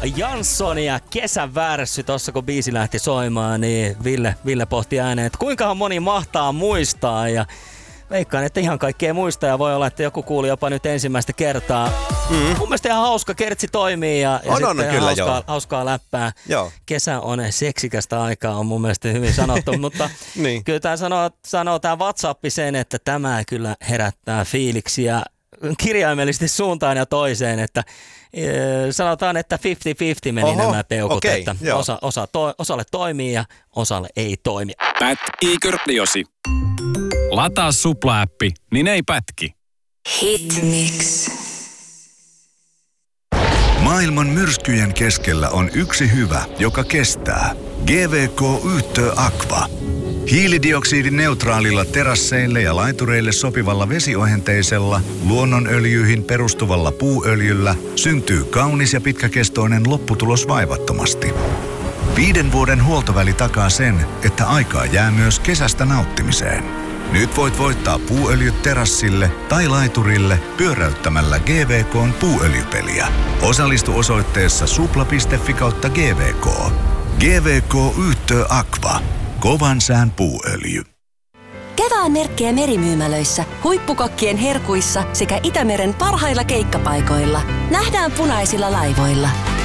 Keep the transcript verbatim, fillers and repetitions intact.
Jansson ja Kesän väärässy tossa kun biisi lähti soimaan, niin Ville, Ville pohti ääneen, että kuinkahan moni mahtaa muistaa ja veikkaan, että ihan kaikkea muistaa ja voi olla, että joku kuuli jopa nyt ensimmäistä kertaa. Mm. Mun mielestä ihan hauska, kertsi toimii ja, ja on, sitten on, ihan kyllä, hauskaa, joo. hauskaa läppää. Joo. Kesä on seksikästä aikaa, on mun mielestä hyvin sanottu, mutta niin. kyllä tämä sanoo, sanoo tämä WhatsApp sen, että tämä kyllä herättää fiiliksiä kirjaimellisesti suuntaan ja toiseen, että e, sanotaan, että viisikymmentä viisikymmentä meni Oho, nämä peukut, okei, että joo. osa, osa to, osalle toimii ja osalle ei toimi. Pätkii Lataa Supla-appi, niin ei pätki. Hitmix. Maailman myrskyjen keskellä on yksi hyvä, joka kestää. G V K Yhtö Aqua. Hiilidioksidineutraalilla terasseille ja laitureille sopivalla vesiohenteisella, luonnonöljyihin perustuvalla puuöljyllä syntyy kaunis ja pitkäkestoinen lopputulos vaivattomasti. Viiden vuoden huoltoväli takaa sen, että aikaa jää myös kesästä nauttimiseen. Nyt voit voittaa puuöljyt terassille tai laiturille pyöräyttämällä G V K:n puuöljypeliä. Osallistu osoitteessa supla piste fi kautta G V K. G V K Yhtö Aqua. Kovan sään puuöljy. Kevään merkkejä merimyymälöissä, huippukokkien herkuissa sekä Itämeren parhailla keikkapaikoilla. Nähdään punaisilla laivoilla.